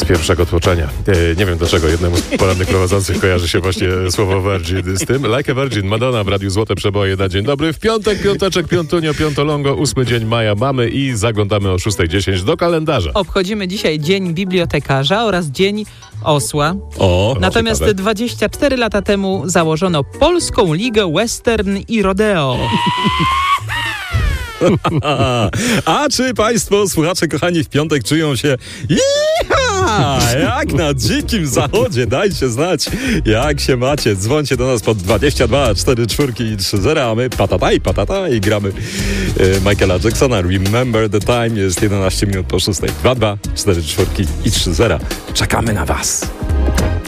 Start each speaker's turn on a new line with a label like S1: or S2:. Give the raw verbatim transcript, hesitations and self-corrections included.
S1: pierwszego tłoczenia. E, nie wiem dlaczego jednemu z porannych prowadzących kojarzy się właśnie słowo Virgin z tym. Like a Virgin, Madonna w Radiu Złote Przeboje na dzień dobry. W piątek, piąteczek, piątunio, piątolongo, ósmy dzień maja mamy i zaglądamy o szósta dziesięć do kalendarza.
S2: Obchodzimy dzisiaj Dzień Bibliotekarza oraz Dzień Osła.
S1: O,
S2: Natomiast
S1: ciekawe.
S2: dwadzieścia cztery lata temu założono Polską Ligę Western i Rodeo.
S3: A, a czy państwo, słuchacze kochani, w piątek czują się Iha! Jak na dzikim zachodzie? Dajcie znać, jak się macie. Dzwońcie do nas pod dwadzieścia dwa cztery czwórki i trzy zero, a my patataj, patataj gramy e, Michaela Jacksona. Remember the time, jest jedenaście minut po szóstej. dwa dwa cztery czwórki i trzy zero. Czekamy na was.